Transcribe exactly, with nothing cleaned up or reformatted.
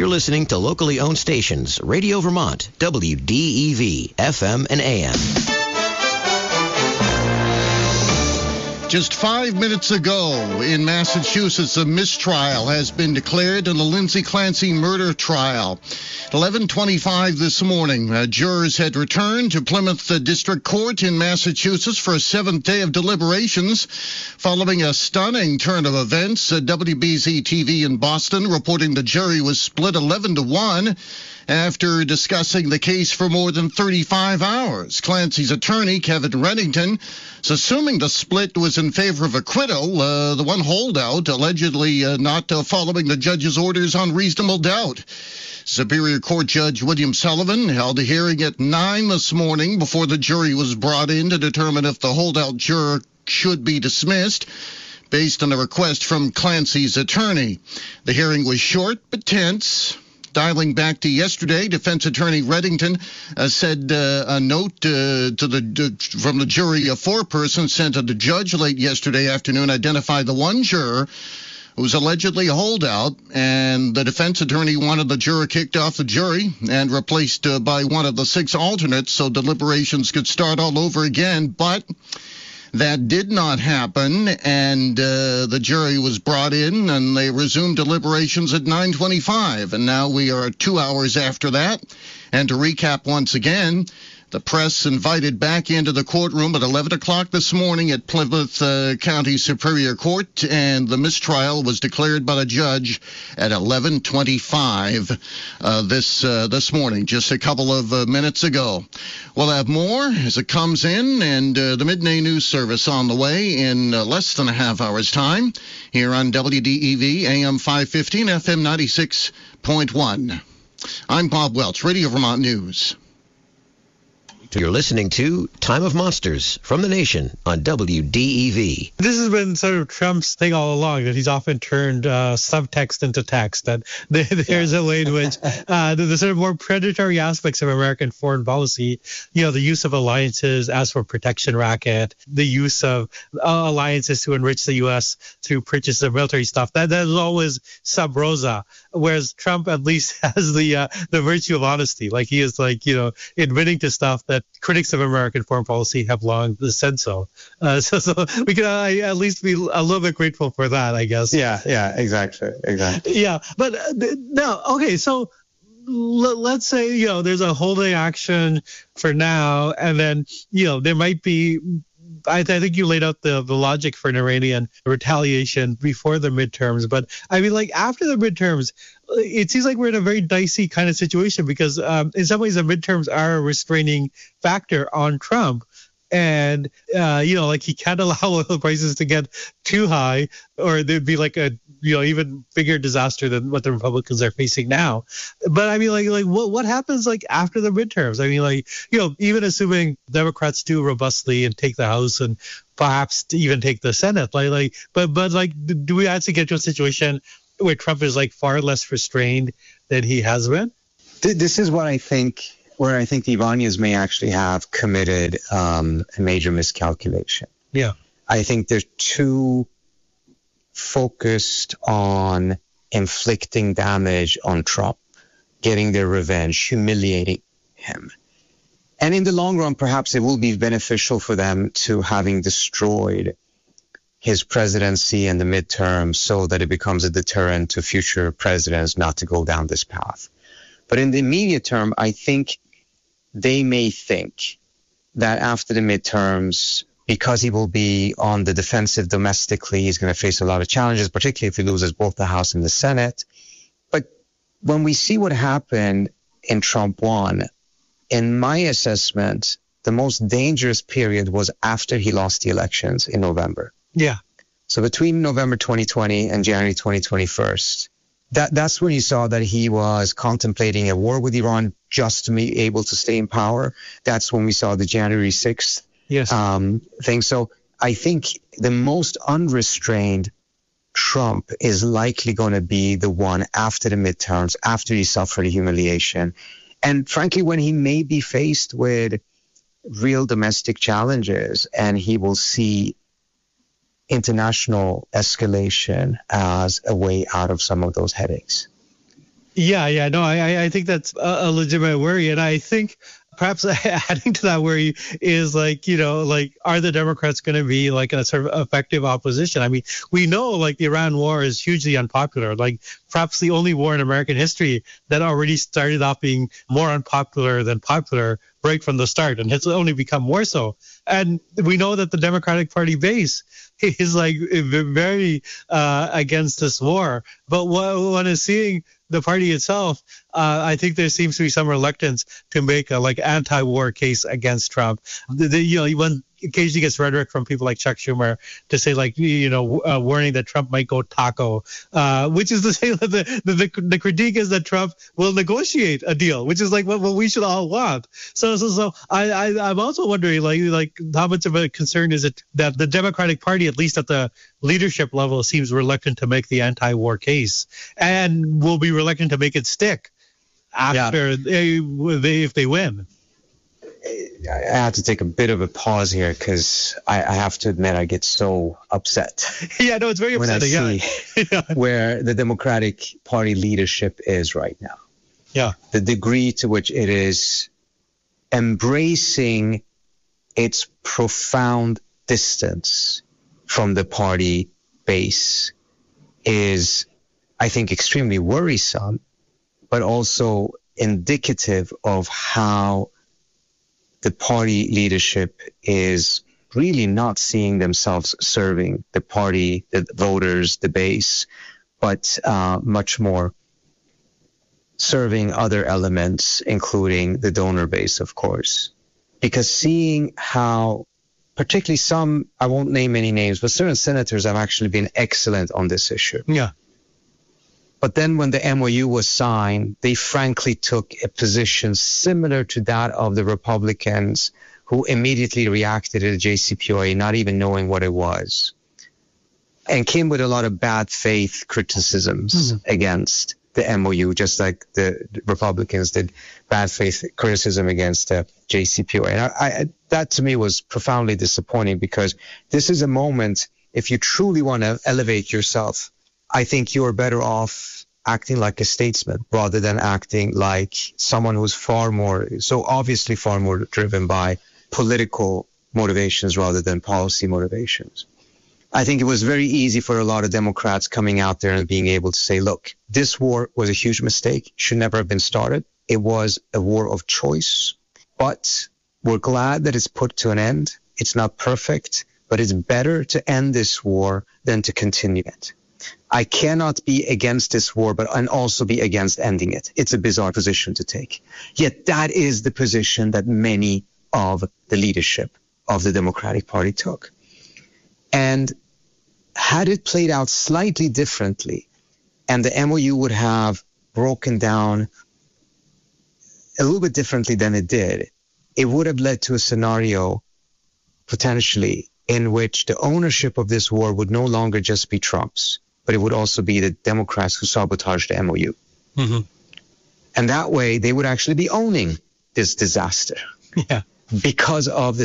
You're listening to locally owned stations, Radio Vermont, W D E V, F M and A M. Just five minutes ago in Massachusetts, a mistrial has been declared in the Lindsay Clancy murder trial. eleven twenty-five this morning, uh, jurors had returned to Plymouth uh, District Court in Massachusetts for a seventh day of deliberations. Following a stunning turn of events, uh, W B Z T V in Boston reporting the jury was split eleven to one. After discussing the case for more than thirty-five hours. Clancy's attorney, Kevin Reddington, is assuming the split was in favor of acquittal, uh, the one holdout allegedly uh, not uh, following the judge's orders on reasonable doubt. Superior Court Judge William Sullivan held a hearing at nine this morning before the jury was brought in to determine if the holdout juror should be dismissed, based on a request from Clancy's attorney. The hearing was short but tense. Dialing back to yesterday, defense attorney Reddington uh, said uh, a note uh, to the uh, from the jury, a four-person sent to the judge late yesterday afternoon identified the one juror who was allegedly a holdout, and the defense attorney wanted the juror kicked off the jury and replaced uh, by one of the six alternates so deliberations could start all over again, but that did not happen, and uh, the jury was brought in, and they resumed deliberations at nine twenty-five, and now we are two hours after that. And to recap once again, the press invited back into the courtroom at eleven o'clock this morning at Plymouth uh, County Superior Court, and the mistrial was declared by the judge at eleven twenty-five uh, this uh, this morning, just a couple of uh, minutes ago. We'll have more as it comes in, and uh, the midday news service on the way in uh, less than a half hour's time here on W D E V, A M five fifteen, F M ninety-six point one. I'm Bob Welch, Radio Vermont News. You're listening to Time of Monsters from the Nation on W D E V. This has been sort of Trump's thing all along, that he's often turned uh, subtext into text, that there's a way in which uh, the, the sort of more predatory aspects of American foreign policy, you know, the use of alliances as for protection racket, the use of uh, alliances to enrich the U S through purchase of military stuff, that, that is always sub rosa, whereas Trump at least has the uh, the virtue of honesty. Like, he is, like, you know, admitting to stuff that critics of American foreign policy have long said so. Uh, so, so we can uh, at least be a little bit grateful for that, I guess. Yeah, yeah, exactly, exactly. Yeah, but uh, now, okay, so l- let's say, you know, there's a holding action for now, and then, you know, there might be, I, th- I think you laid out the, the logic for an Iranian retaliation before the midterms, but I mean, like, after the midterms, it seems like we're in a very dicey kind of situation, because um, in some ways the midterms are a restraining factor on Trump. And, uh, you know, like, he can't allow oil prices to get too high, or there'd be like a, you know, even bigger disaster than what the Republicans are facing now. But I mean, like, like what what happens, like, after the midterms? I mean, like, you know, even assuming Democrats do robustly and take the House and perhaps even take the Senate, like, like, but, but like, do we actually get to a situation where Trump is, like, far less restrained than he has been? This is what I think, where I think the Iranians may actually have committed um, a major miscalculation. Yeah. I think they're too focused on inflicting damage on Trump, getting their revenge, humiliating him. And in the long run, perhaps it will be beneficial for them to having destroyed his presidency and the midterm, so that it becomes a deterrent to future presidents not to go down this path. But in the immediate term, I think they may think that after the midterms, because he will be on the defensive domestically, he's going to face a lot of challenges, particularly if he loses both the House and the Senate. But when we see what happened in Trump one, in my assessment, the most dangerous period was after he lost the elections in November. Yeah. So between November twenty twenty and January twenty twenty-one, that that's when you saw that he was contemplating a war with Iran just to be able to stay in power. That's when we saw the January sixth yes. um, thing. So I think the most unrestrained Trump is likely going to be the one after the midterms, after he suffered humiliation. And frankly, when he may be faced with real domestic challenges and he will see international escalation as a way out of some of those headaches. Yeah, yeah, no, I, I think that's a, a legitimate worry, and I think perhaps adding to that worry is like, you know, like, are the Democrats going to be like a sort of effective opposition? I mean, we know like the Iran war is hugely unpopular, like perhaps the only war in American history that already started off being more unpopular than popular right from the start, and has only become more so. And we know that the Democratic Party base is like very uh, against this war. But what one is seeing the party itself, uh, I think there seems to be some reluctance to make a like anti-war case against Trump. The, the, you know, when occasionally gets rhetoric from people like Chuck Schumer to say like, you know, uh, warning that Trump might go taco, uh, which is to say that the, the, the, the critique is that Trump will negotiate a deal, which is like what, what we should all want. So, so, so I, I, I'm also wondering like, like how much of a concern is it that the Democratic Party, at least at the leadership level, seems reluctant to make the anti-war case and will be reluctant to make it stick after yeah. they, they, if they win. I have to take a bit of a pause here because I, I have to admit I get so upset. Yeah, no, it's very upsetting. When I see yeah. where the Democratic Party leadership is right now. Yeah. The degree to which it is embracing its profound distance from the party base is, I think, extremely worrisome, but also indicative of how the party leadership is really not seeing themselves serving the party, the voters, the base, but uh, much more serving other elements, including the donor base, of course. Because seeing how, particularly some, I won't name any names, but certain senators have actually been excellent on this issue. Yeah. But then when the M O U was signed, they frankly took a position similar to that of the Republicans who immediately reacted to the J C P O A, not even knowing what it was, and came with a lot of bad faith criticisms mm-hmm. against the M O U, just like the Republicans did bad faith criticism against the J C P O A. And I, I, that to me was profoundly disappointing, because this is a moment, if you truly want to elevate yourself, I think you're better off acting like a statesman rather than acting like someone who's far more, so obviously far more driven by political motivations rather than policy motivations. I think it was very easy for a lot of Democrats coming out there and being able to say, look, this war was a huge mistake, should never have been started. It was a war of choice, but we're glad that it's put to an end. It's not perfect, but it's better to end this war than to continue it. I cannot be against this war, but and also be against ending it. It's a bizarre position to take. Yet that is the position that many of the leadership of the Democratic Party took. And had it played out slightly differently, and the M O U would have broken down a little bit differently than it did, it would have led to a scenario potentially in which the ownership of this war would no longer just be Trump's, but it would also be the Democrats who sabotaged the M O U. Mm-hmm. And that way, they would actually be owning this disaster. Yeah. Because of the